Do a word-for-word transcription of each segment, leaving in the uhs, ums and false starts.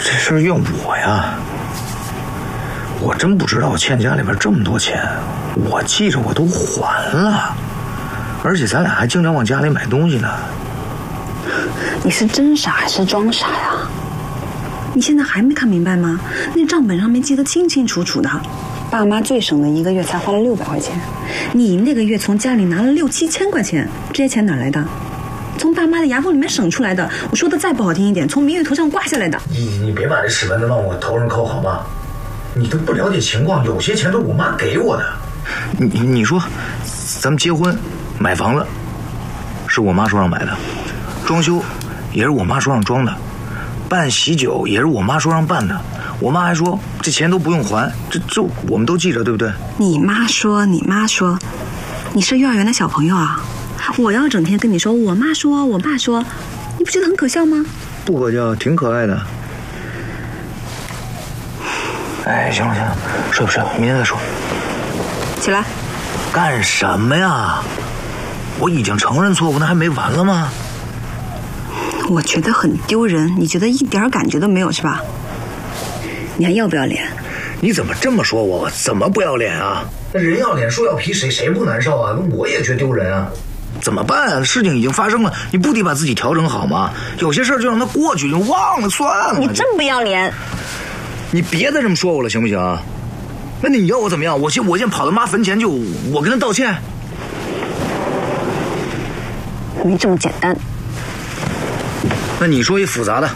这事儿怨我呀！我真不知道欠家里边这么多钱，我记着我都还了，而且咱俩还经常往家里买东西呢。 你是真傻还是装傻呀？你现在还没看明白吗？那账本上面记得清清楚楚的，爸妈最省的一个月才花了六百块钱，你那个月从家里拿了六七千块钱，这些钱哪来的？从爸妈的牙缝里面省出来的。我说的再不好听一点，从明月头上挂下来的。 你你别把这屎盆子往我头上扣好吗？你都不了解情况，有些钱都是我妈给我的。你你说，咱们结婚、买房子，是我妈说让买的；装修也是我妈说让装的；办喜酒也是我妈说让办的。我妈还说这钱都不用还，这这我们都记着，对不对？ 你妈说，你妈说，你是幼儿园的小朋友啊！我要整天跟你说我妈说，我爸说，你不觉得很可笑吗？ 不可笑，挺可爱的。哎，行了行了，睡吧睡吧，明天再说。 起来。 干什么呀？我已经承认错误，那还没完了吗？ 我觉得很丢人，你觉得一点感觉都没有是吧？你还要不要脸？ 你怎么这么说我？怎么不要脸啊？那人要脸树要皮，谁谁不难受啊？我也觉得丢人啊。怎么办啊？事情已经发生了，你不得把自己调整好吗？有些事儿就让它过去，就忘了算了。 你真不要脸！ 你别再这么说我了，行不行？那你要我怎么样？我先我先跑到妈坟前就我跟她道歉？ 没这么简单。 那你说一复杂的，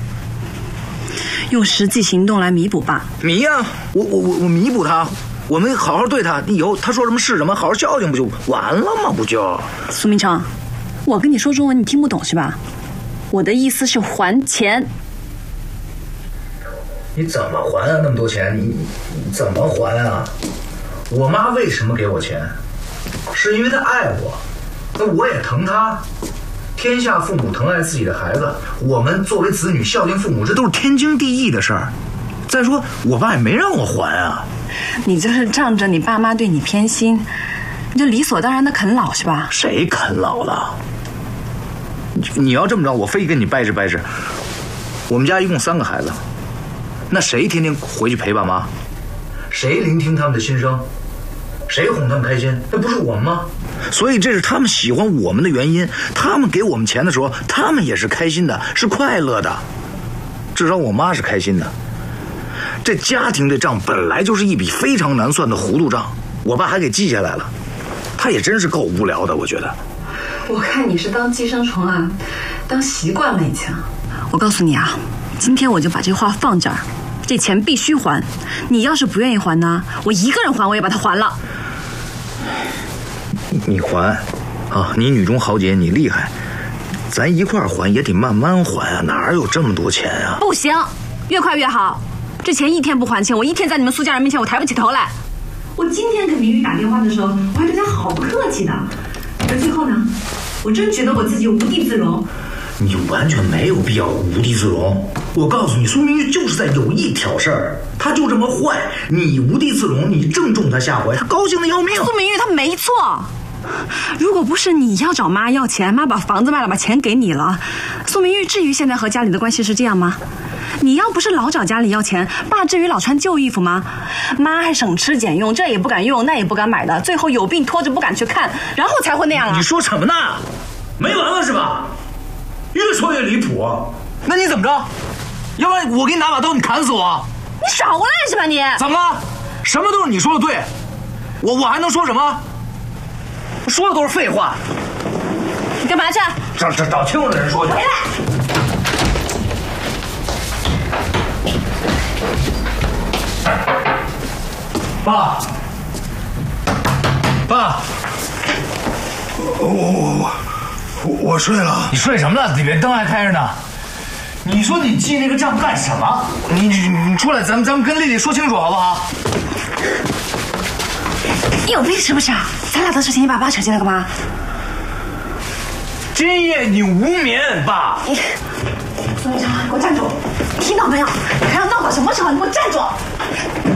用实际行动来弥补吧。 弥呀、啊，我我我我弥补他，我们好好对他，以后他说什么是什么，好好孝敬不就完了吗？不就？ 苏明成，我跟你说中文你听不懂是吧？我的意思是还钱。 你怎么还啊？那么多钱，你你怎么还啊？我妈为什么给我钱？是因为她爱我，那我也疼她。天下父母疼爱自己的孩子，我们作为子女孝敬父母，这都是天经地义的事儿。再说，我爸也没让我还啊。 你就是仗着你爸妈对你偏心，你就理所当然的啃老是吧？ 谁啃老了？你要这么着，我非跟你掰扯掰扯。我们家一共三个孩子，那谁天天回去陪爸妈？谁聆听他们的心声？谁哄他们开心？那不是我们吗？所以这是他们喜欢我们的原因。他们给我们钱的时候，他们也是开心的，是快乐的。至少我妈是开心的。这家庭这账本来就是一笔非常难算的糊涂账，我爸还给记下来了。他也真是够无聊的，我觉得。 我看你是当寄生虫啊，当习惯了已经。我告诉你啊，今天我就把这话放这儿，这钱必须还。你要是不愿意还呢，我一个人还我也把它还了。你还啊？你女中豪杰，你厉害，咱一块儿还也得慢慢还啊，哪有这么多钱啊？不行，越快越好。这钱一天不还清，我一天在你们苏家人面前我抬不起头来。我今天给明玉打电话的时候，我还对她好不客气的，而最后呢，我真觉得我自己无地自容。你完全没有必要无地自容。我告诉你，苏明玉就是在有意挑事儿，他就这么坏。你无地自容，你正中他下怀，他高兴的要命。苏明玉他没错。如果不是你要找妈要钱，妈把房子卖了，把钱给你了，苏明玉至于现在和家里的关系是这样吗？你要不是老找家里要钱，爸至于老穿旧衣服吗？妈还省吃俭用，这也不敢用，那也不敢买的，最后有病拖着不敢去看，然后才会那样啊！你说什么呢？没完了是吧？越说越离谱。那你怎么着？要不然我给你拿把刀，你砍死我！你少胡来是吧你？怎么了？什么都是你说的对，我我还能说什么？说的都是废话。你干嘛去？找找找清楚的人说去。回来。爸，爸， 我我我我睡了。 你睡什么呢？里面灯还开着呢。你说你记那个账干什么？你你你出来，咱们咱们跟丽丽说清楚好不好？你有病是不是啊？咱俩的事情你把爸扯进来干嘛？今夜你无眠，爸。你，苏明成，给我站住！听到没有？还要闹到什么时候？你给我站住！